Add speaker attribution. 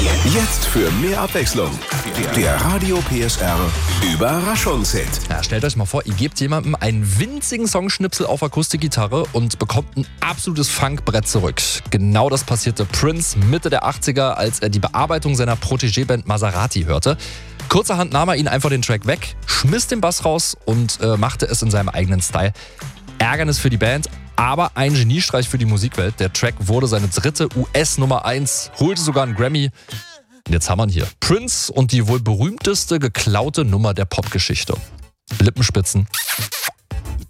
Speaker 1: Jetzt für mehr Abwechslung. Der Radio PSR Überraschungshit.
Speaker 2: Ja, stellt euch mal vor, ihr gebt jemandem einen winzigen Songschnipsel auf Akustikgitarre und bekommt ein absolutes Funkbrett zurück. Genau das passierte Prince Mitte der 80er, als er die Bearbeitung seiner Protégé-Band Maserati hörte. Kurzerhand nahm er ihn einfach den Track weg, schmiss den Bass raus und machte es in seinem eigenen Style. Ärgernis für die Band, aber ein Geniestreich für die Musikwelt. Der Track wurde seine dritte US-Nummer 1, holte sogar einen Grammy. Und jetzt haben wir ihn hier. Prince und die wohl berühmteste geklaute Nummer der Popgeschichte. Lippenspitzen.